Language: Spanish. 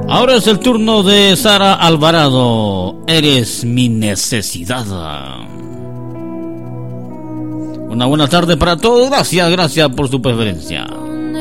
Ahora es el turno de Sara Alvarado. Eres mi necesidad. Una buena tarde para todos. Gracias por su preferencia.